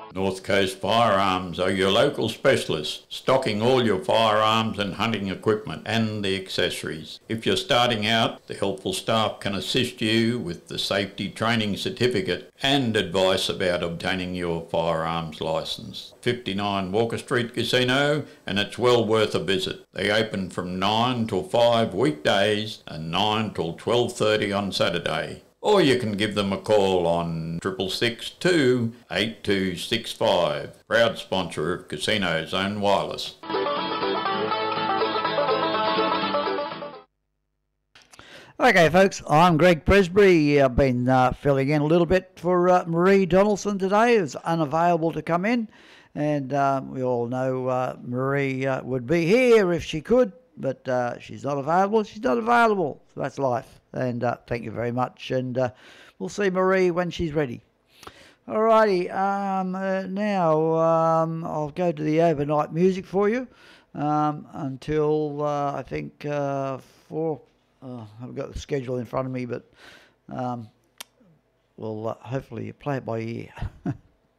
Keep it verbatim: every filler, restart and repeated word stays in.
North Coast Firearms are your local specialists, stocking all your firearms and hunting equipment and the accessories. If you're starting out, the helpful staff can assist you with the safety training certificate and advice about obtaining your firearms licence. fifty-nine Walker Street Casino, and it's well worth a visit. They open from nine till five weekdays and nine till twelve thirty on Saturday. Or you can give them a call on triple six two, eight two six five. Proud sponsor of Casino Zone Wireless. Okay, folks, I'm Greg Presbury. I've been uh, filling in a little bit for uh, Marie Donaldson today, who's unavailable to come in. And uh, we all know uh, Marie uh, would be here if she could, but uh, she's not available. She's not available. So that's life. And uh, thank you very much. And uh, we'll see Marie when she's ready. Alrighty, um, uh, now um, I'll go to the overnight music for you um, until uh, I think uh, four. Uh, I've got the schedule in front of me, but um, we'll uh, hopefully play it by ear.